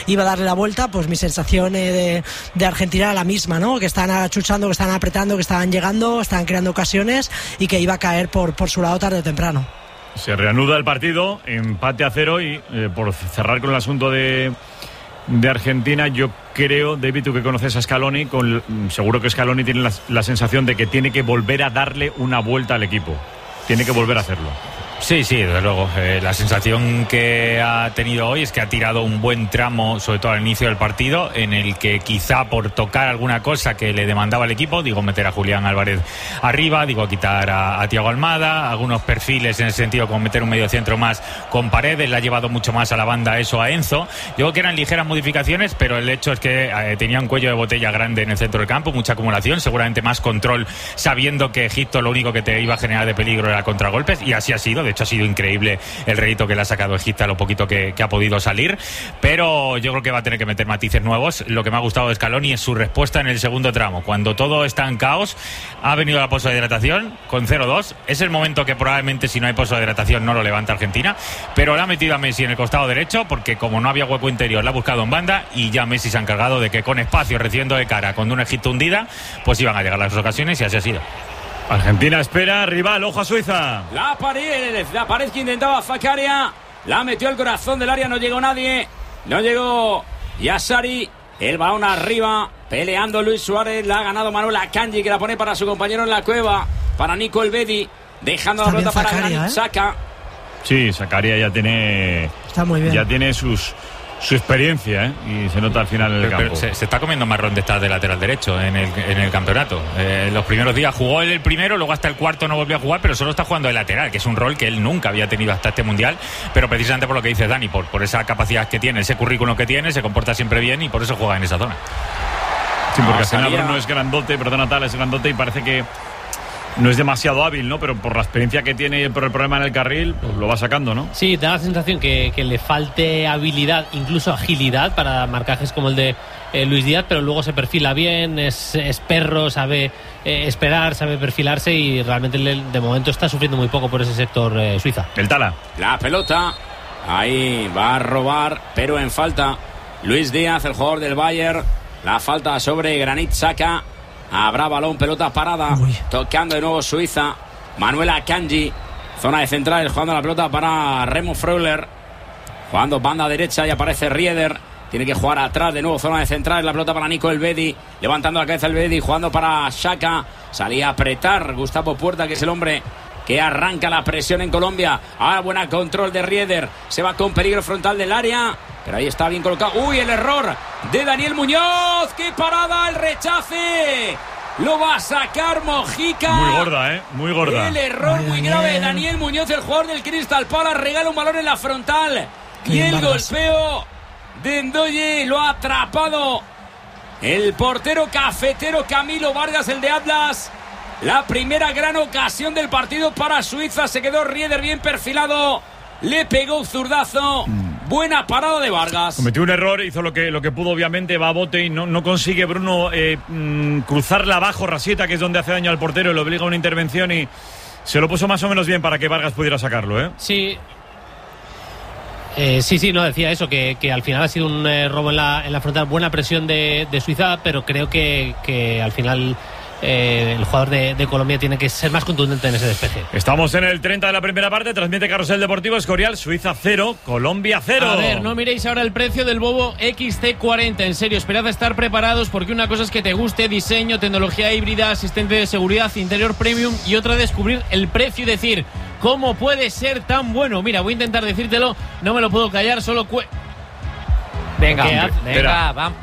iba a darle la vuelta, pues mi sensación de Argentina era la misma, ¿no? Que estaban achuchando, que estaban apretando, que estaban llegando, estaban creando ocasiones y que iba a caer por su lado tarde o temprano. Se reanuda el partido, empate a 0 y por cerrar con el asunto de Argentina, yo creo, David, tú que conoces a Scaloni, seguro que Scaloni tiene la sensación de que tiene que volver a darle una vuelta al equipo. Tiene que volver a hacerlo. Sí, desde luego. La sensación que ha tenido hoy es que ha tirado un buen tramo, sobre todo al inicio del partido, en el que quizá por tocar alguna cosa que le demandaba el equipo, digo meter a Julián Álvarez arriba, digo quitar a Thiago Almada, algunos perfiles en ese sentido, como meter un mediocentro más con Paredes, le ha llevado mucho más a la banda eso a Enzo. Digo que eran ligeras modificaciones, pero el hecho es que tenía un cuello de botella grande en el centro del campo, mucha acumulación, seguramente más control, sabiendo que Egipto lo único que te iba a generar de peligro era contragolpes, y así ha sido. De hecho, ha sido increíble el rédito que le ha sacado Egipto a lo poquito que ha podido salir, pero yo creo que va a tener que meter matices nuevos. Lo que me ha gustado de Scaloni es su respuesta en el segundo tramo, cuando todo está en caos. Ha venido la pausa de hidratación con 0-2, es el momento que probablemente si no hay pausa de hidratación no lo levanta Argentina, pero le ha metido a Messi en el costado derecho, porque como no había hueco interior, la ha buscado en banda, y ya Messi se ha encargado de que con espacio, recibiendo de cara con un Egipto hundida, pues iban a llegar las ocasiones, y así ha sido. Argentina espera, rival, ojo a Suiza. La pared que intentaba Zakaria, la metió al corazón del área, no llegó nadie, no llegó Yassari, el balón arriba, peleando Luis Suárez, la ha ganado Manuel Akanji, que la pone para su compañero en la cueva, para Nico Elvedi, dejando la pelota para Granit Xhaka. Sí, Zakaria ya tiene, está muy bien. Ya tiene su experiencia, y se nota al final en el campo. Se está comiendo marrón de estar de lateral derecho en el campeonato. Los primeros días jugó él el primero, luego hasta el cuarto no volvió a jugar, pero solo está jugando de lateral, que es un rol que él nunca había tenido hasta este mundial, pero precisamente por lo que dice Dani, por esa capacidad que tiene, ese currículum que tiene, se comporta siempre bien y por eso juega en esa zona. Sí, porque al final Bruno es grandote, Natala es grandote y parece que no es demasiado hábil, ¿no? Pero por la experiencia que tiene y por el problema en el carril, pues lo va sacando, ¿no? Sí, da la sensación que le falte habilidad, incluso agilidad para marcajes como el de Luis Díaz, pero luego se perfila bien, es perro, sabe esperar, sabe perfilarse, y realmente de momento está sufriendo muy poco por ese sector Suiza. El Tala. La pelota, ahí va a robar, pero en falta Luis Díaz, el jugador del Bayern. La falta sobre Granit Xhaka. Habrá balón, pelota parada. Tocando de nuevo Suiza. Manuel Akanji, zona de centrales, jugando la pelota para Remo Freuler. Jugando banda derecha y aparece Rieder. Tiene que jugar atrás de nuevo, zona de centrales. La pelota para Nico Elvedi. Levantando la cabeza Elvedi, jugando para Xhaka. Salía a apretar Gustavo Puerta, que es el hombre que arranca la presión en Colombia. Ahora buena control de Rieder. Se va con peligro frontal del área, pero ahí está bien colocado. ¡Uy, el error de Daniel Muñoz! ¡Qué parada! ¡El rechace! Lo va a sacar Mojica. Muy gorda, muy gorda. El error muy grave de Daniel Muñoz, el jugador del Crystal Palace. Regala un balón en la frontal. Y el golpeo de Ndoye lo ha atrapado el portero cafetero Camilo Vargas, el de Atlas. La primera gran ocasión del partido para Suiza. Se quedó Rieder bien perfilado. Le pegó un zurdazo. Buena parada de Vargas. Cometió un error, hizo lo que pudo, obviamente, va a bote y no consigue Bruno cruzarla abajo, Rasieta, que es donde hace daño al portero, y le obliga a una intervención, y se lo puso más o menos bien para que Vargas pudiera sacarlo, ¿eh? Sí. No, decía eso, que al final ha sido un robo en la frontal. Buena presión de Suiza, pero creo que al final el jugador de Colombia tiene que ser más contundente en ese despeje. Estamos en el 30 de la primera parte. Transmite Carrusel Deportivo. Escorial, Suiza 0, Colombia 0. A ver, no miréis ahora el precio del Volvo XC40. En serio, esperad a estar preparados, porque una cosa es que te guste diseño, tecnología híbrida, asistente de seguridad, interior premium, y otra descubrir el precio y decir, ¿cómo puede ser tan bueno? Mira, voy a intentar decírtelo, no me lo puedo callar, solo Venga, vamos.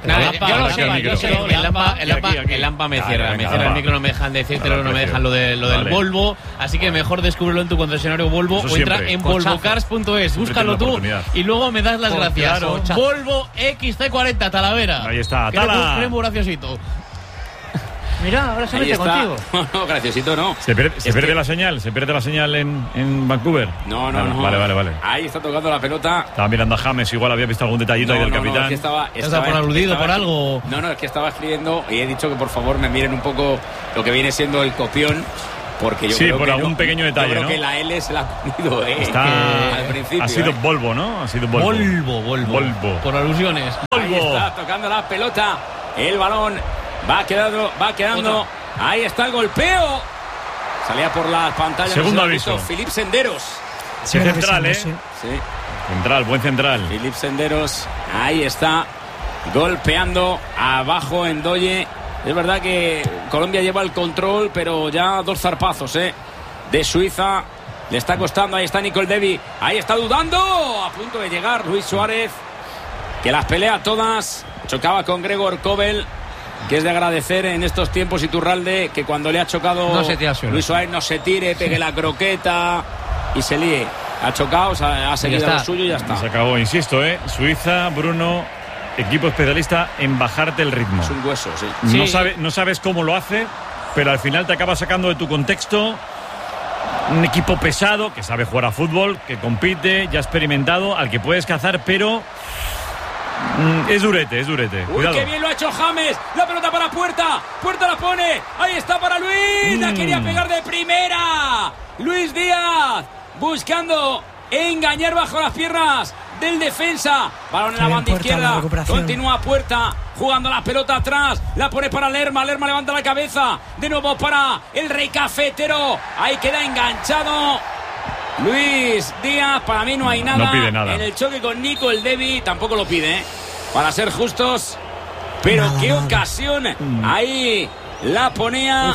El Lampa me cierra el micro, no me dejan decírtelo, no me dejan lo del Volvo, así que mejor descúbrelo en tu concesionario Volvo o entra en volvocars.es, búscalo tú y luego me das las gracias. Volvo XC40 Talavera. Ahí está, Tala. Que muy graciosito. Mira, ahora se mete contigo. No, graciosito no. ¿Se pierde la señal en Vancouver? No. Vale. Ahí está tocando la pelota. Estaba mirando a James, igual había visto algún detallito ahí del capitán. Es que estaba por aludido por algo. No, es que estaba escribiendo y he dicho que por favor me miren un poco lo que viene siendo el copión, Porque yo sí, creo por que algún pequeño detalle, yo creo ¿no? que la L se la ha comido, Está, al principio. ha sido Volvo, ¿no? Ha sido Volvo. Volvo. Por alusiones. Ahí está tocando la pelota. El balón va quedando. Ahí está el golpeo. Salía por las pantallas. Segundo aviso. Filip Senderos. Sí, central, ¿eh? Sí. Central, buen central. Filip Senderos. Ahí está. Golpeando abajo en Ndoye. Es verdad que Colombia lleva el control, pero ya 2 zarpazos, de Suiza. Le está costando. Ahí está Nicole Devi. Ahí está dudando. A punto de llegar Luis Suárez, que las pelea todas. Chocaba con Gregor Kobel, que es de agradecer en estos tiempos, Iturralde, que cuando le ha chocado Luis Suárez no se tire, pegue la croqueta y se líe. Ha chocado, ha seguido lo suyo y ya está. Se acabó, insisto, Suiza, Bruno, equipo especialista en bajarte el ritmo. Es un hueso, sí. No sabes cómo lo hace, pero al final te acaba sacando de tu contexto. Un equipo pesado, que sabe jugar a fútbol, que compite, ya experimentado, al que puedes cazar, pero es durete. Cuidado. Qué bien lo ha hecho James. La pelota para Puerta. Puerta la pone. Ahí está para Luis. La quería pegar de primera. Luis Díaz buscando engañar bajo las piernas del defensa. Balón en la banda izquierda. Continúa Puerta jugando la pelota atrás. La pone para Lerma. Lerma levanta la cabeza. De nuevo para el Rey Cafetero. Ahí queda enganchado Luis Díaz. Para mí no hay nada. No pide nada. En el choque con Nico el Devi tampoco lo pide, para ser justos. Pero nada, qué ocasión. Ahí la ponía.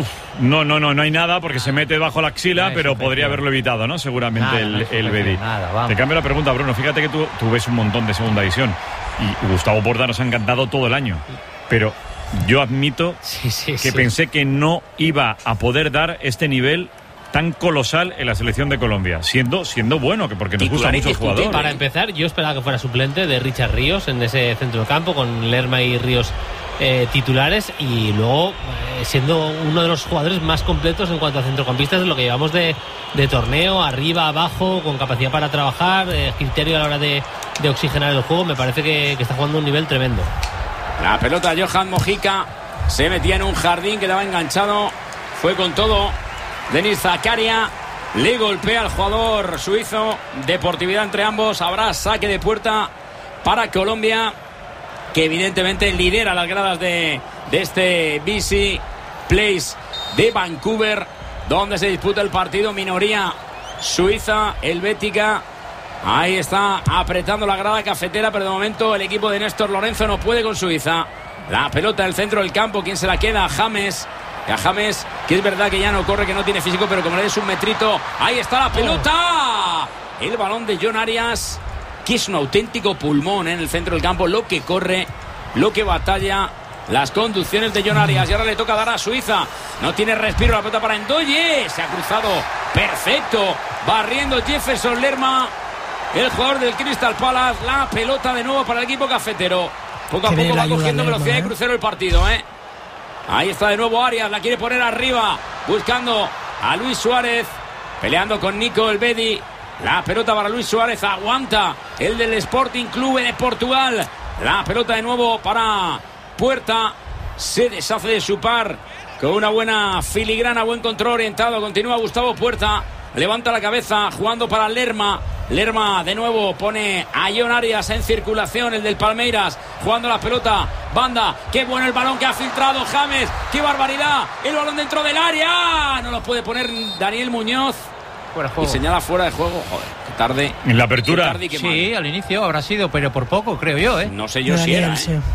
No hay nada porque se mete bajo la axila, pero podría haberlo evitado, ¿no? Seguramente el Bedi. Te cambio la pregunta, Bruno. Fíjate que tú ves un montón de segunda división y Gustavo Puerta nos ha encantado todo el año. Pero yo admito que pensé que no iba a poder dar este nivel tan colosal en la selección de Colombia, siendo bueno, que porque nos gusta mucho el jugador. Para empezar, yo esperaba que fuera suplente de Richard Ríos en ese centro del campo, con Lerma y Ríos titulares, y luego siendo uno de los jugadores más completos en cuanto a centrocampistas de lo que llevamos de torneo, arriba, abajo, con capacidad para trabajar, criterio a la hora de oxigenar el juego. Me parece que está jugando a un nivel tremendo. La pelota Johan Mojica se metía en un jardín, quedaba enganchado, fue con todo Denis Zakaria, le golpea al jugador suizo. Deportividad entre ambos. Habrá saque de puerta para Colombia, que evidentemente lidera las gradas de este BC Place de Vancouver, donde se disputa el partido. Minoría suiza, helvética. Ahí está apretando la grada cafetera, pero de momento el equipo de Néstor Lorenzo no puede con Suiza. La pelota del centro del campo, ¿quién se la queda? James. A James, que es verdad que ya no corre, que no tiene físico, pero como le des un metrito, ahí está la pelota. El balón de John Arias, que es un auténtico pulmón en el centro del campo, lo que corre, lo que batalla, las conducciones de John Arias. Y ahora le toca dar a Suiza. No tiene respiro, la pelota para Ndoye. Se ha cruzado perfecto, barriendo Jefferson Lerma, el jugador del Crystal Palace. La pelota de nuevo para el equipo cafetero. Poco a poco va cogiendo velocidad de crucero el partido, Ahí está de nuevo Arias, la quiere poner arriba, buscando a Luis Suárez, peleando con Nico el Bedi. La pelota para Luis Suárez, aguanta el del Sporting Clube de Portugal. La pelota de nuevo para Puerta, se deshace de su par con una buena filigrana, buen control orientado. Continúa Gustavo Puerta, levanta la cabeza, jugando para Lerma. Lerma de nuevo pone a John Arias en circulación, el del Palmeiras, jugando la pelota, banda, qué bueno el balón que ha filtrado James, qué barbaridad, el balón dentro del área, no lo puede poner Daniel Muñoz, fuera de juego. Y señala fuera de juego. Joder, qué tarde. En la apertura. Sí, al inicio habrá sido, pero por poco, creo yo, No sé yo si era,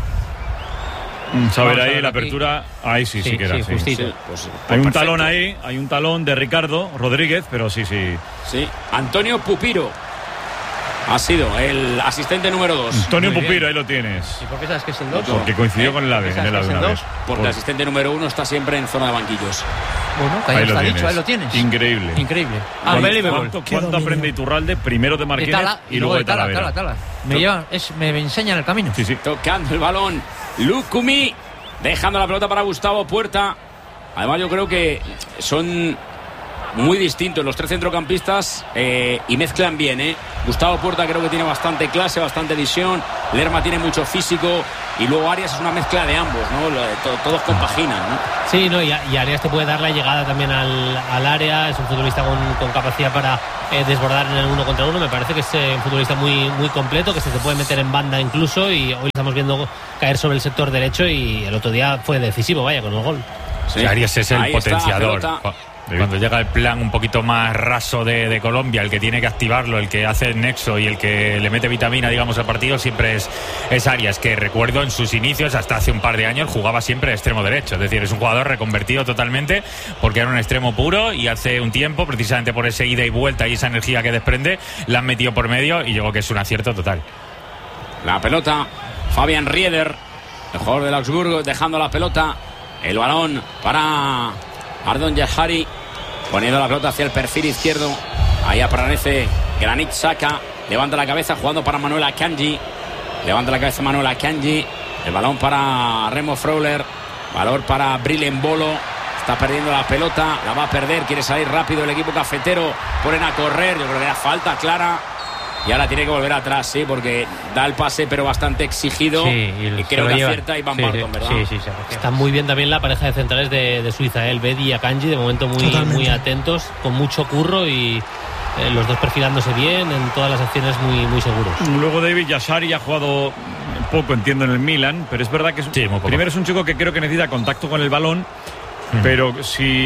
Saber ahí la apertura, ahí sí que era. Justito. Sí. Pues hay un talón ahí, hay un talón de Ricardo Rodríguez, pero sí. Sí, Antonio Pupiro ha sido el asistente número 2. Antonio Pupiro, ahí lo tienes. ¿Y por qué sabes que es el 2? Porque coincidió con el AVE en el AVE una vez. Porque el asistente número 1 está siempre en zona de banquillos. Bueno, ahí está dicho, ahí lo tienes. Increíble. ¿Cuánto aprende Iturralde? Primero de Marquinhos y luego de Talavera. Tala. Me enseñan el camino. Sí. Tocando el balón Lukumi, dejando la pelota para Gustavo Puerta. Además yo creo que son muy distintos los tres centrocampistas y mezclan bien, Gustavo Puerta creo que tiene bastante clase, bastante visión. Lerma tiene mucho físico. Y luego Arias es una mezcla de ambos, ¿no? Todos compaginan, ¿no? Sí, ¿no? Y Arias te puede dar la llegada también al área. Es un futbolista con capacidad para desbordar en el 1 contra 1. Me parece que es un futbolista muy, muy completo, que se te puede meter en banda incluso. Y hoy estamos viendo caer sobre el sector derecho. Y el otro día fue decisivo, vaya, con el gol. Sí. Arias es el potenciador. Cuando llega el plan un poquito más raso de Colombia, el que tiene que activarlo, el que hace el nexo y el que le mete vitamina, digamos, al partido, siempre es Arias, que recuerdo en sus inicios, hasta hace un par de años, jugaba siempre de extremo derecho. Es decir, es un jugador reconvertido totalmente porque era un extremo puro y hace un tiempo, precisamente por ese ida y vuelta y esa energía que desprende, la han metido por medio y yo creo que es un acierto total. La pelota, Fabian Rieder, el jugador del Augsburgo, dejando la pelota. El balón para Ardon Yahari, poniendo la pelota hacia el perfil izquierdo. Ahí aparece Granit Xhaka, levanta la cabeza jugando para Manuel Akanji. Levanta la cabeza Manuel Akanji. El balón para Remo Freuler. Valor para Bril Embolo. Está perdiendo la pelota, la va a perder, quiere salir rápido el equipo cafetero. Ponen a correr, yo creo que era falta clara. Y ahora tiene que volver atrás, sí, porque da el pase, pero bastante exigido. Sí, y creo que acierta Iván Barton, ¿verdad? Sí. Está muy bien también la pareja de centrales de Suiza, el Bedi y Akanji, de momento muy atentos, con mucho curro y los dos perfilándose bien en todas las acciones muy seguros. Luego David Yashari ha jugado poco, entiendo, en el Milan, pero es verdad que primero es un chico que creo que necesita contacto con el balón. Pero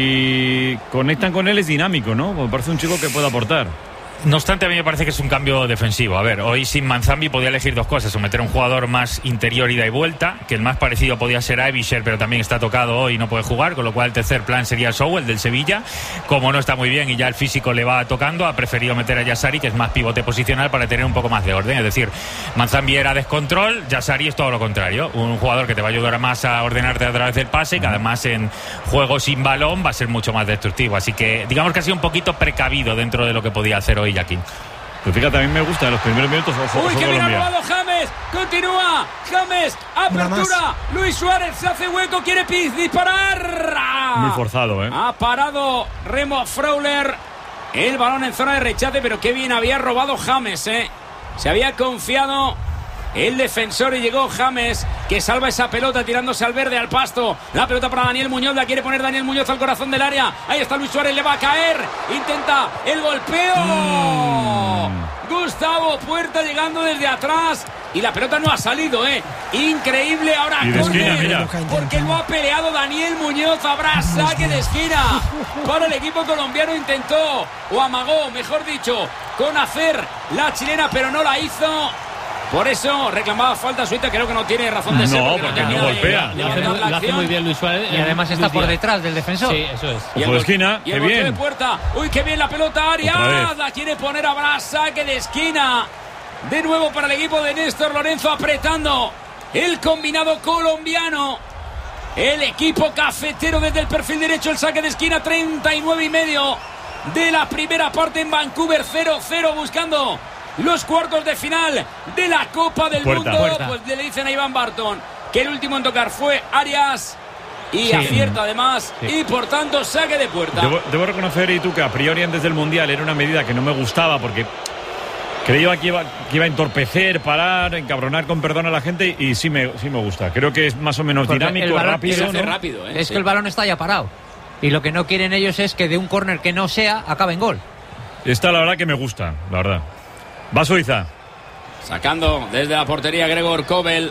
si conectan con él es dinámico, ¿no? Me parece un chico que puede aportar. No obstante, a mí me parece que es un cambio defensivo. A ver, hoy sin Manzambi podía elegir dos cosas: o meter un jugador más interior, ida y vuelta, que el más parecido podía ser Aebischer, pero también está tocado hoy y no puede jugar, con lo cual el tercer plan sería Sow, el del Sevilla. Como no está muy bien y ya el físico le va tocando, ha preferido meter a Yashari, que es más pivote posicional, para tener un poco más de orden. Es decir, Manzambi era descontrol, Yashari es todo lo contrario, un jugador que te va a ayudar más a ordenarte a través del pase y que además en juego sin balón va a ser mucho más destructivo. Así que digamos que ha sido un poquito precavido dentro de lo que podía hacer hoy Jaquín. Pero fíjate, a mí me gusta en los primeros minutos. Uy, que bien ha robado James. Continúa James, apertura. Luis Suárez se hace hueco, quiere disparar. Muy forzado, Ha parado Remo Freuler. El balón en zona de rechace, pero qué bien había robado James, Se había confiado el defensor y llegó James, que salva esa pelota tirándose al verde, al pasto. La pelota para Daniel Muñoz, la quiere poner Daniel Muñoz al corazón del área. Ahí está Luis Suárez, le va a caer. Intenta el golpeo. Gustavo Puerta llegando desde atrás. Y la pelota no ha salido, Increíble ahora. Y de esquina, mira. Porque lo ha peleado Daniel Muñoz. Habrá saque de esquina para el equipo colombiano. Intentó, o amagó, mejor dicho, con hacer la chilena, pero no la hizo. Por eso reclamaba falta Suiza, creo que no tiene razón de ser. No, porque no golpea. Lo hace muy bien Luis Suárez. Y además está por detrás del defensor. Sí, eso es. Y el de esquina, qué bien. De Puerta. Uy, qué bien la pelota, Arias. La quiere poner a saque de esquina. De nuevo para el equipo de Néstor Lorenzo, apretando el combinado colombiano. El equipo cafetero desde el perfil derecho, el saque de esquina, 39,5 de la primera parte en Vancouver, 0-0, buscando los cuartos de final de la Copa del Mundo. Pues le dicen a Iván Barton que el último en tocar fue Arias y acierta además y por tanto saque de puerta. Debo reconocer, y tú, que a priori antes del Mundial era una medida que no me gustaba porque creía que iba a entorpecer, parar, encabronar con perdón a la gente, y sí me gusta. Creo que es más o menos dinámico, rápido, ¿no? rápido, Es que el balón está ya parado y lo que no quieren ellos es que de un córner que no sea acabe en gol. Esta la verdad que me gusta, la verdad. Va Suiza. Sacando desde la portería Gregor Kobel.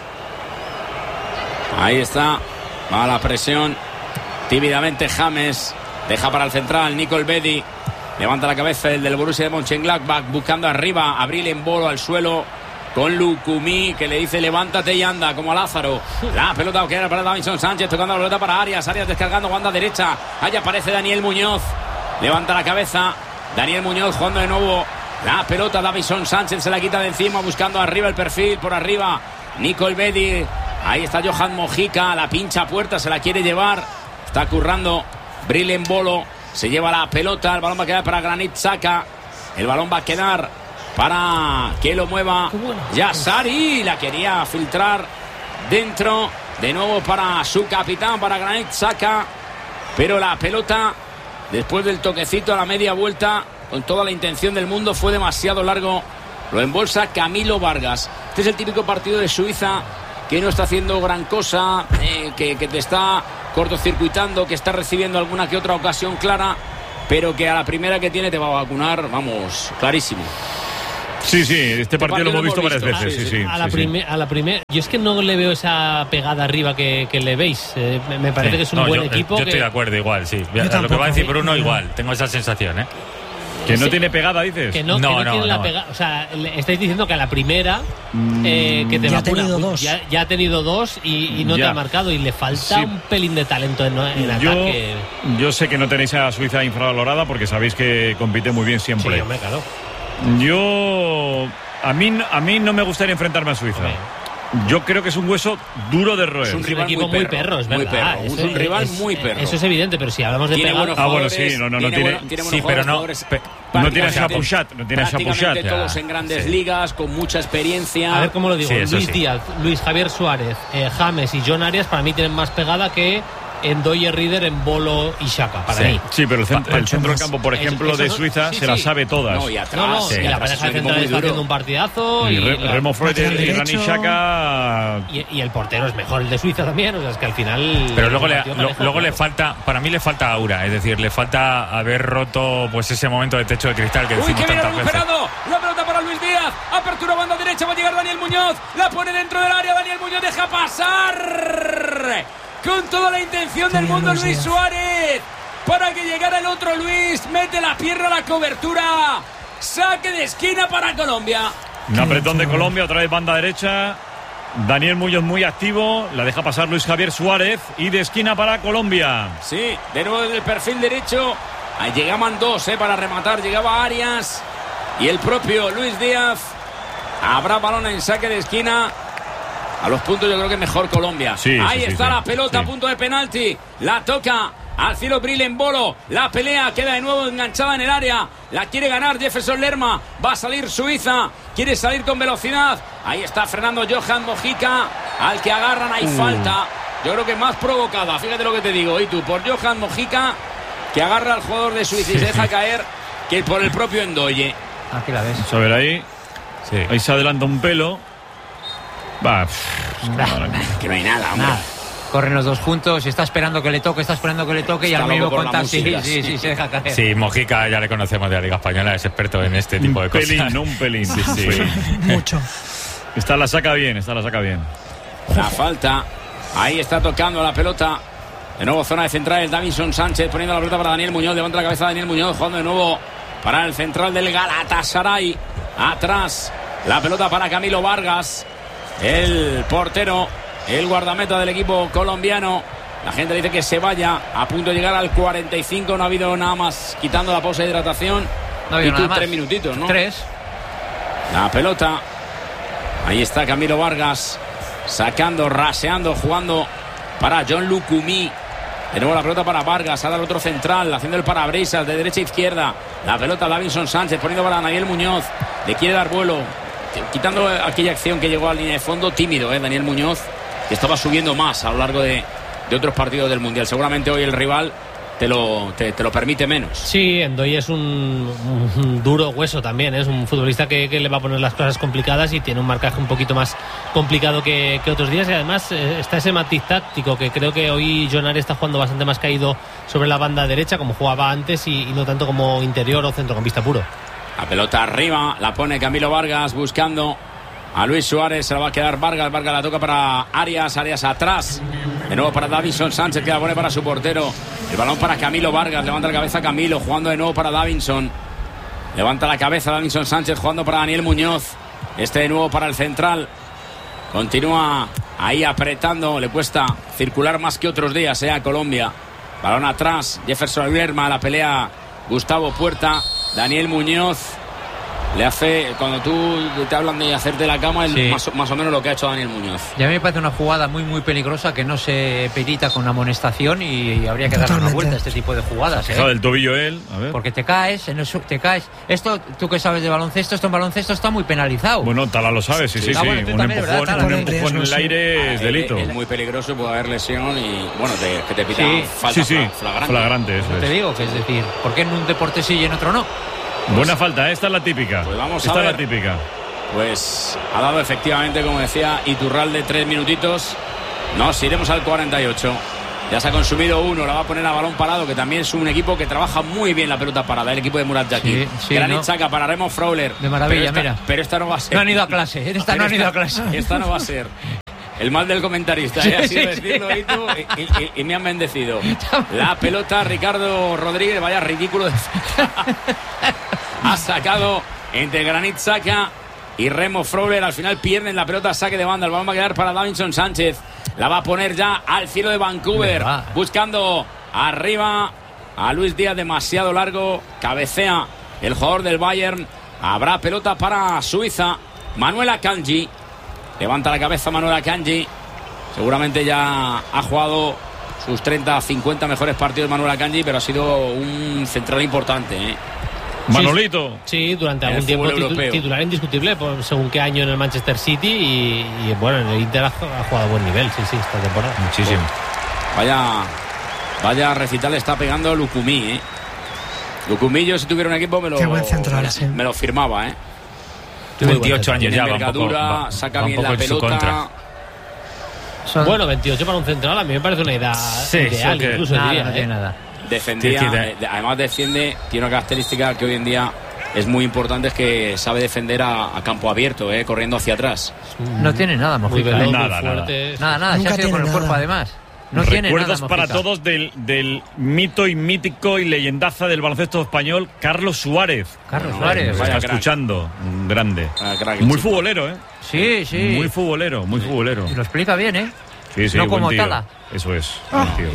Ahí está. Va a la presión. Tímidamente James. Deja para el central Nicol Bedi. Levanta la cabeza el del Borussia de Mönchengladbach. Buscando arriba. Abril Embolo al suelo. Con Lucumí, que le dice levántate y anda, como a Lázaro. La pelota que era para Davinson Sánchez. Tocando la pelota para Arias. Arias descargando banda derecha. Ahí aparece Daniel Muñoz. Levanta la cabeza. Daniel Muñoz jugando de nuevo. La pelota, Davinson Sánchez se la quita de encima, buscando arriba el perfil, por arriba Nicol Bedi. Ahí está Johan Mojica, la pincha Puerta, se la quiere llevar. Está currando Bril Embolo, se lleva la pelota, el balón va a quedar para Granit Xhaka. El balón va a quedar para que lo mueva Yashari. La quería filtrar dentro, de nuevo para su capitán, para Granit Xhaka. Pero la pelota, después del toquecito a la media vuelta, con toda la intención del mundo, fue demasiado largo. Lo embolsa Camilo Vargas. Este es el típico partido de Suiza que no está haciendo gran cosa, que te está cortocircuitando, que está recibiendo alguna que otra ocasión clara, pero que a la primera que tiene te va a vacunar, vamos, clarísimo. Sí, este partido lo hemos visto varias veces. Sí. A la primera, yo es que no le veo esa pegada arriba que le veis. Me parece que es un buen equipo. Yo estoy de acuerdo, igual, sí. Lo que va a decir Bruno, igual. Tengo esa sensación, Que no tiene pegada, dices. Que no tiene la pegada. O sea, estáis diciendo que a la primera que te vacuna, ya ha tenido dos y no te ha marcado. Y le falta un pelín de talento en ataque. Yo sé que no tenéis a Suiza infravalorada porque sabéis que compite muy bien siempre. Sí, hombre, claro. A mí no me gustaría enfrentarme a Suiza. Yo creo que es un hueso duro de roer. Es un equipo muy perro, es verdad. Es un rival muy perro. Eso es evidente, pero si hablamos de pegar... bueno, sí, no tiene... Sí, pero no tiene a Chapuchat. Todos en grandes ligas, con mucha experiencia. A ver cómo lo digo. Luis Díaz, Luis Javier Suárez, James y John Arias, para mí tienen más pegada que Ndoye, Rieder, Embolo y Xhaka, para mí. Sí, pero el centro del campo, por ejemplo, de Suiza se la sabe todas. Y atrás. Y la pareja central está haciendo un partidazo. Y Remo Freuler y Granit Xhaka. Y el portero es mejor, el de Suiza también. O sea, es que al final. Pero luego le falta, para mí le falta aura. Es decir, le falta haber roto pues ese momento de techo de cristal que decimos tantas veces. La pelota para Luis Díaz. Apertura banda derecha. Va a llegar Daniel Muñoz. La pone dentro del área. Daniel Muñoz deja pasar. Con toda la intención del mundo Luis Suárez, para que llegara el otro Luis, mete la pierna a la cobertura, saque de esquina para Colombia. Un apretón de Colombia, otra vez banda derecha, Daniel Muñoz muy activo, la deja pasar Luis Javier Suárez y de esquina para Colombia. Sí, de nuevo desde el perfil derecho, ahí llegaban dos para rematar, llegaba Arias y el propio Luis Díaz. Habrá balón en saque de esquina. A los puntos yo creo que mejor Colombia. Ahí está la pelota a punto de penalti. La toca al cielo Bril Embolo. La pelea queda de nuevo enganchada en el área. La quiere ganar Jefferson Lerma. Va a salir Suiza. Quiere salir con velocidad. Ahí está frenando Johan Mojica. Al que agarran hay falta. Yo creo que más provocada. Fíjate lo que te digo. Y tú por Johan Mojica, que agarra al jugador de Suiza y se deja caer, que por el propio Ndoye. Aquí la ves. Vamos a ver ahí. Ahí se adelanta un pelo. Que no hay nada, hombre. Corren los dos juntos, está esperando que le toque, y al mismo contacto sí, se deja caer. Sí, Mojica ya le conocemos de la Liga Española, es experto en este tipo de cosas. Un pelín. Sí. Mucho. Esta la saca bien. La falta. Ahí está tocando la pelota. De nuevo zona de central, Davinson Sánchez poniendo la pelota para Daniel Muñoz. Levanta la cabeza Daniel Muñoz, jugando de nuevo para el central del Galatasaray. Atrás, la pelota para Camilo Vargas. El portero, el guardameta del equipo colombiano. La gente dice que se vaya. A punto de llegar al 45. No ha habido nada más, quitando la pausa de hidratación. No ha habido nada más. 3 minutitos, ¿no? 3. La pelota. Ahí está Camilo Vargas. Sacando, raseando, jugando para John Lucumí. De nuevo la pelota para Vargas. Ahora el otro central, haciendo el parabrisas de derecha a izquierda. La pelota Davinson Sánchez poniendo para Daniel Muñoz. Le quiere dar vuelo. Quitando aquella acción que llegó a la línea de fondo, tímido, Daniel Muñoz, que estaba subiendo más a lo largo de otros partidos del Mundial. Seguramente hoy el rival te lo permite menos. Sí, Ndoye es un duro hueso también. Es un futbolista que le va a poner las cosas complicadas y tiene un marcaje un poquito más complicado que otros días. Y además está ese matiz táctico que creo que hoy John Arias está jugando bastante más caído sobre la banda derecha, como jugaba antes, y no tanto como interior o centrocampista puro. La pelota arriba, la pone Camilo Vargas buscando a Luis Suárez. Se la va a quedar Vargas. Vargas la toca para Arias. Arias atrás. De nuevo para Davinson Sánchez, que la pone para su portero. El balón para Camilo Vargas. Levanta la cabeza Camilo, jugando de nuevo para Davinson. Levanta la cabeza Davinson Sánchez, jugando para Daniel Muñoz. Este de nuevo para el central. Continúa ahí apretando. Le cuesta circular más que otros días, a Colombia. Balón atrás. Jefferson Lerma. La pelea Gustavo Puerta. Daniel Muñoz le hace, cuando tú te hablan de hacerte la cama, más o menos lo que ha hecho Daniel Muñoz. Y a mí me parece una jugada muy muy peligrosa, que no se perita con amonestación, y habría que darle una vuelta a este tipo de jugadas. Del tobillo él, a ver. Porque te caes. Esto, tú que sabes de baloncesto, esto en baloncesto está muy penalizado. Bueno, Tala lo sabe, sí. Bueno, un empujón en el aire es delito. Es muy peligroso, puede haber lesión y bueno, que te pita falta flagrante. Flagrante, eso te digo, que es decir, ¿por qué en un deporte sí y en otro no? Buena falta, esta es la típica. Pues vamos esta a ver. Es la típica. Pues ha dado efectivamente, como decía Iturralde, 3 minutitos. Nos iremos al 48. Ya se ha consumido uno, la va a poner a balón parado, que también es un equipo que trabaja muy bien la pelota parada, el equipo de Murat Yakin. Sí, Granit Xhaka para Remo Freuler. De maravilla, mira. Pero esta no va a ser. No han ido a clase, esta no han ido a clase. Esta no va a ser. El mal del comentarista, Sí, ha sido sí, decirlo y me han bendecido. La pelota, Ricardo Rodríguez, vaya ridículo. Ha sacado entre Granit Xhaka y Remo Freuler. Al final pierden la pelota, saque de banda. El balón va a quedar para Davinson Sánchez. La va a poner ya al cielo de Vancouver, buscando arriba a Luis Díaz, demasiado largo. Cabecea el jugador del Bayern. Habrá pelota para Suiza. Manuel Akanji. Levanta la cabeza Manuel Akanji. Seguramente ya ha jugado sus 30-50 mejores partidos Manuel Akanji, pero ha sido un central importante, ¿eh? Manolito. Sí, durante algún tiempo titular indiscutible, por según qué año en el Manchester City y bueno, en el Inter ha jugado a buen nivel, sí, esta temporada. Muchísimo. Vaya recital está pegando Lukumi, ¿eh? Lukumi, yo si tuviera un equipo me lo firmaba, ¿eh? 28 años ya, saca bien la pelota. Bueno, 28 para un central a mí me parece una edad ideal, incluso diría, no tiene nada. Además defiende, tiene una característica que hoy en día es muy importante, es que sabe defender a campo abierto, corriendo hacia atrás. No tiene nada, Mojica. Nada. Se ha sido con el cuerpo además. No tiene recuerdos nada, para todos del mito y mítico y leyendaza del baloncesto español, Carlos Suárez. Está escuchando, un grande. Muy futbolero, ¿eh? Sí. Muy futbolero. Y lo explica bien, ¿eh? Sí, no como tío. Tala. Eso es, buen tío.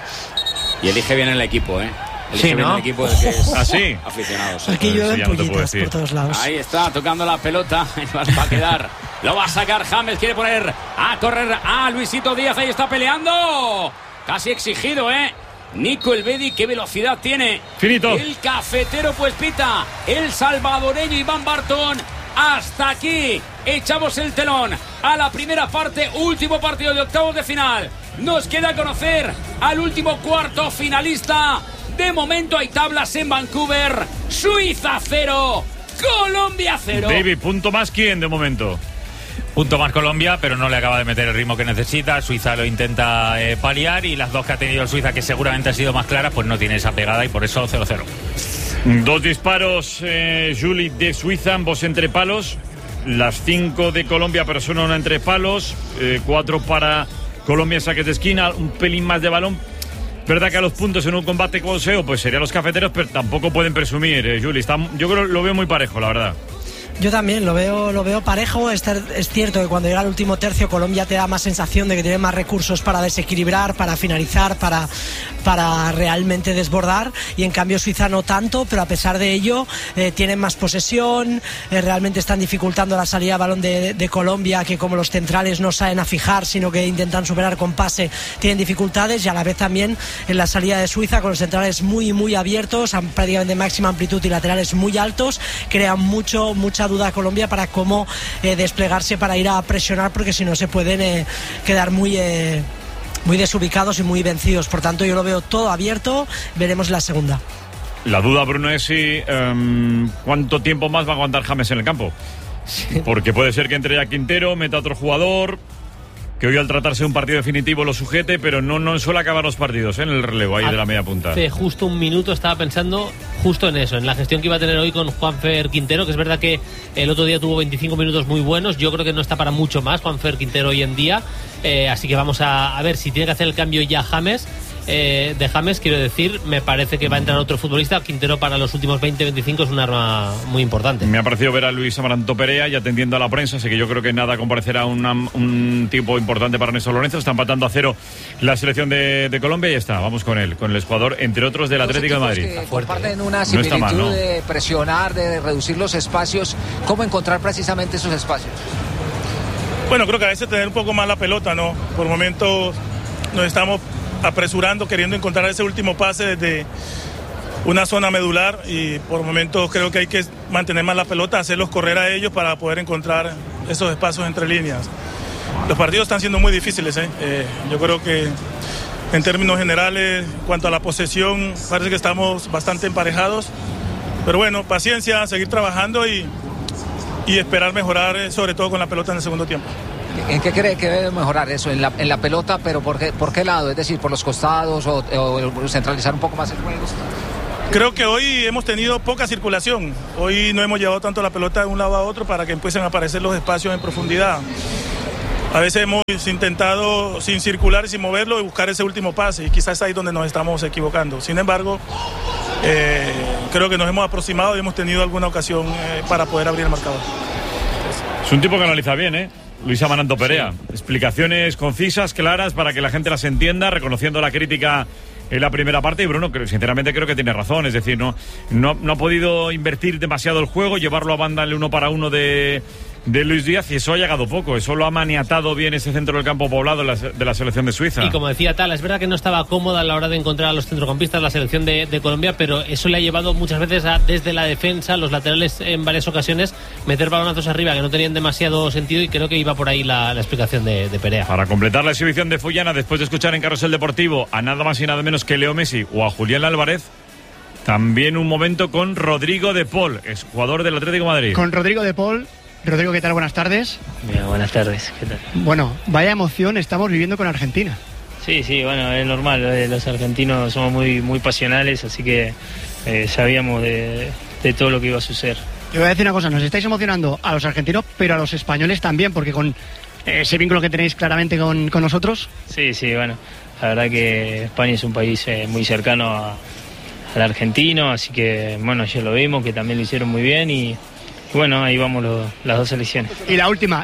Y elige bien el equipo, ¿eh? Sí, ¿no? El equipo del que es ¿Así? aficionado. Aquí llueven pollitas por todos lados. Ahí está, tocando la pelota. Va a quedar. Lo va a sacar James. Quiere poner a correr a Luisito Díaz. Ahí está peleando. Casi exigido, ¿eh? Nico Elvedi, qué velocidad tiene. Finito. El cafetero pues pita. El salvadoreño Iván Bartón. Hasta aquí echamos el telón a la primera parte, último partido de octavos de final. Nos queda conocer al último cuarto finalista. De momento hay tablas en Vancouver. Suiza 0, Colombia 0. David, punto más quién de momento. Punto más Colombia, pero no le acaba de meter el ritmo que necesita. Suiza lo intenta paliar y las dos que ha tenido el Suiza, que seguramente han sido más claras, pues no tiene esa pegada y por eso 0-0. Dos disparos, Juli, de Suiza, ambos entre palos. Las 5 de Colombia, pero solo una entre palos. 4 para Colombia, saques de esquina, un pelín más de balón. Verdad que a los puntos en un combate con SEO, pues serían los cafeteros, pero tampoco pueden presumir, Juli. Yo creo que lo veo muy parejo, la verdad. Yo también lo veo parejo. Es cierto que cuando llega el último tercio Colombia te da más sensación de que tiene más recursos para desequilibrar, para finalizar, para realmente desbordar, y en cambio Suiza no tanto, pero a pesar de ello tienen más posesión, realmente están dificultando la salida de balón de Colombia, que como los centrales no saben a fijar sino que intentan superar con pase, tienen dificultades, y a la vez también en la salida de Suiza con los centrales muy abiertos, prácticamente máxima amplitud y laterales muy altos, crean mucha duda a Colombia para cómo desplegarse para ir a presionar, porque si no se pueden quedar muy desubicados y muy vencidos. Por tanto, yo lo veo todo abierto. Veremos la segunda. La duda, Bruno, es si cuánto tiempo más va a aguantar James en el campo. Sí. Porque puede ser que entre ya Quintero, meta otro jugador, que hoy al tratarse de un partido definitivo lo sujete, pero no suele acabar los partidos en el relevo ahí de la media punta. Hace justo un minuto estaba pensando justo en eso, en la gestión que iba a tener hoy con Juanfer Quintero, que es verdad que el otro día tuvo 25 minutos muy buenos. Yo creo que no está para mucho más Juanfer Quintero hoy en día, así que vamos a ver si tiene que hacer el cambio ya James. De James, quiero decir, me parece que va a entrar otro futbolista. Quintero para los últimos 20-25 es un arma muy importante. Me ha parecido ver a Luis Amaranto Perea y atendiendo a la prensa, así que yo creo que nada comparecerá un tipo importante para Néstor Lorenzo. Está empatando a 0 la selección de Colombia y ya está, vamos con el jugador, entre otros, del Atlético de Madrid. Que comparten una similitud de presionar, de reducir los espacios. ¿Cómo encontrar precisamente esos espacios? Bueno, creo que a veces tener un poco más la pelota, ¿no? Por momentos nos estamos apresurando, queriendo encontrar ese último pase desde una zona medular, y por momentos creo que hay que mantener más la pelota, hacerlos correr a ellos para poder encontrar esos espacios entre líneas. Los partidos están siendo muy difíciles, yo creo que en términos generales, en cuanto a la posesión, parece que estamos bastante emparejados, Pero bueno, paciencia, seguir trabajando y esperar mejorar, sobre todo con la pelota en el segundo tiempo. ¿En qué cree que debe mejorar eso? En la pelota, pero ¿por qué lado? Es decir, ¿por los costados o centralizar un poco más el juego? Creo que hoy hemos tenido poca circulación. Hoy no hemos llevado tanto la pelota de un lado a otro para que empiecen a aparecer los espacios en profundidad. A veces hemos intentado sin circular y sin moverlo y buscar ese último pase y quizás es ahí donde nos estamos equivocando. Sin embargo, creo que nos hemos aproximado y hemos tenido alguna ocasión para poder abrir el marcador. Es un tipo que analiza bien, Luis Amananto Perea. Sí. Explicaciones concisas, claras, para que la gente las entienda, reconociendo la crítica en la primera parte. Y Bruno, sinceramente creo que tiene razón. Es decir, no ha podido invertir demasiado el juego, llevarlo a banda en el 1 para 1 de Luis Díaz, y eso ha llegado poco. Eso lo ha maniatado bien ese centro del campo poblado de la selección de Suiza. Y como decía Tala, es verdad que no estaba cómoda a la hora de encontrar a los centrocampistas la selección de Colombia, pero eso le ha llevado muchas veces desde la defensa, los laterales en varias ocasiones, meter balonazos arriba que no tenían demasiado sentido, y creo que iba por ahí la explicación de Perea. Para completar la exhibición de Fullana, después de escuchar en Carrusel Deportivo a nada más y nada menos que Leo Messi o a Julián Álvarez, también un momento con Rodrigo de Paul, es jugador del Atlético de Madrid. Con Rodrigo de Paul. Rodrigo, ¿qué tal? Buenas tardes. Bien, buenas tardes, ¿qué tal? Bueno, vaya emoción estamos viviendo con Argentina. Sí, bueno, es normal, los argentinos somos muy pasionales, así que sabíamos de todo lo que iba a suceder. Te voy a decir una cosa, nos estáis emocionando a los argentinos, pero a los españoles también, porque con ese vínculo que tenéis claramente con nosotros. Sí, bueno, la verdad que España es un país muy cercano al argentino, así que bueno, ya lo vimos, que también lo hicieron muy bien y bueno, ahí vamos las dos selecciones. Y la última,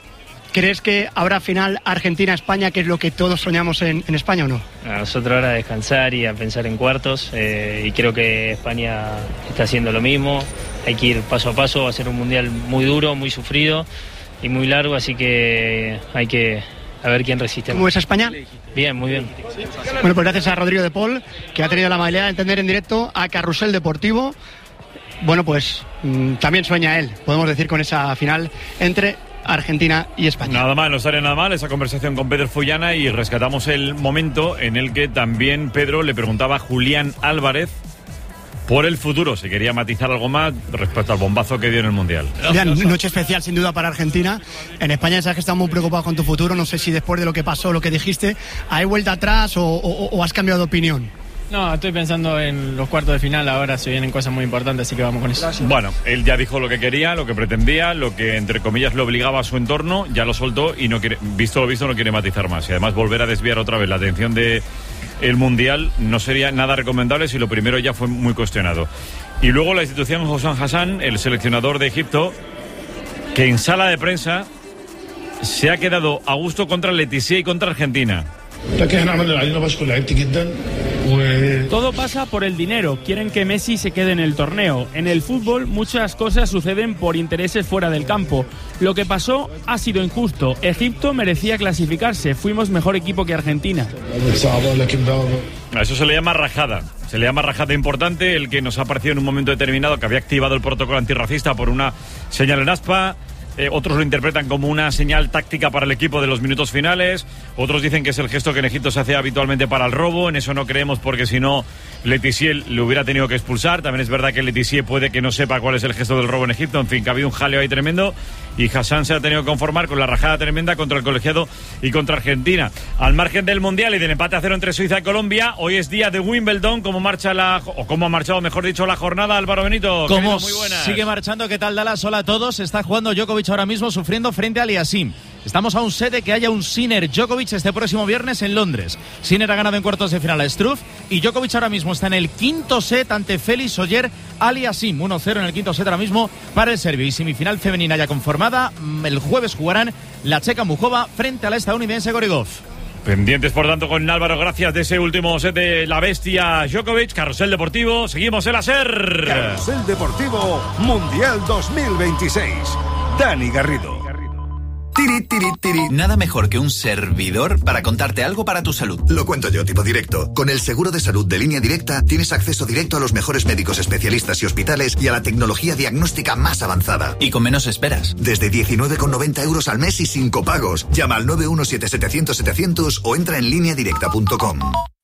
¿crees que habrá final Argentina-España, que es lo que todos soñamos en España, o no? A nosotros ahora a descansar y a pensar en cuartos, y creo que España está haciendo lo mismo. Hay que ir paso a paso, va a ser un mundial muy duro, muy sufrido y muy largo, así que hay que a ver quién resiste. ¿Cómo es España? Bien, muy bien. Bueno, pues gracias a Rodrigo de Paul, que ha tenido la amabilidad de entender en directo a Carrusel Deportivo. Bueno, pues también sueña él, podemos decir, con esa final entre Argentina y España. Nada mal, no estaría nada mal esa conversación con Pedro Fullana, y rescatamos el momento en el que también Pedro le preguntaba a Julián Álvarez por el futuro, si quería matizar algo más respecto al bombazo que dio en el Mundial. Noche especial sin duda para Argentina. En España sabes que estás muy preocupado con tu futuro, no sé si después de lo que pasó, lo que dijiste, ¿hay vuelta atrás o has cambiado de opinión? No, estoy pensando en los cuartos de final, ahora se vienen cosas muy importantes, así que vamos con eso. Gracias. Bueno, él ya dijo lo que quería, lo que pretendía, lo que entre comillas le obligaba a su entorno, ya lo soltó y no quiere, visto lo visto, no quiere matizar más. Y además volver a desviar otra vez la atención de el Mundial no sería nada recomendable si lo primero ya fue muy cuestionado. Y luego la institución Hossam Hassan, el seleccionador de Egipto, que en sala de prensa se ha quedado a gusto contra Leticia y contra Argentina. Todo pasa por el dinero. Quieren que Messi se quede en el torneo. En el fútbol muchas cosas suceden por intereses fuera del campo. Lo que pasó ha sido injusto. Egipto merecía clasificarse. Fuimos mejor equipo que Argentina. A eso se le llama rajada. Se le llama rajada importante, el que nos ha parecido en un momento determinado que había activado el protocolo antirracista por una señal en aspa. Otros lo interpretan como una señal táctica para el equipo de los minutos finales. Otros dicen que es el gesto que en Egipto se hace habitualmente para el robo. En eso no creemos, porque si no, Leticia le hubiera tenido que expulsar. También es verdad que Leticia puede que no sepa cuál es el gesto del robo en Egipto. En fin, que ha habido un jaleo ahí tremendo, y Hassan se ha tenido que conformar con la rajada tremenda contra el colegiado y contra Argentina. Al margen del Mundial y del empate a 0 entre Suiza y Colombia, hoy es día de Wimbledon. ¿Cómo ha marchado, mejor dicho, la jornada, Álvaro Benito? ¿Cómo sigue marchando? ¿Qué tal, Dallas? Hola a todos. Está jugando Djokovic ahora mismo, sufriendo frente a Aliassime. Estamos a un set de que haya un Sinner-Djokovic este próximo viernes en Londres. Sinner ha ganado en cuartos de final a Struff, y Djokovic ahora mismo está en el quinto set ante Félix Auger-Aliassime. 1-0 en el quinto set ahora mismo para el serbio. Y semifinal femenina ya conformada. El jueves jugarán la checa Muchova frente a la estadounidense Gorigov. Pendientes, por tanto, con Álvaro, gracias, de ese último set de la bestia Djokovic. Carrusel Deportivo, seguimos en la SER. Carrusel Deportivo Mundial 2026. Dani Garrido. Nada mejor que un servidor para contarte algo para tu salud. Lo cuento yo, tipo directo. Con el seguro de salud de Línea Directa tienes acceso directo a los mejores médicos especialistas y hospitales y a la tecnología diagnóstica más avanzada. Y con menos esperas. Desde 19,90 euros al mes y sin copagos. Llama al 917-700-700 o entra en lineadirecta.com.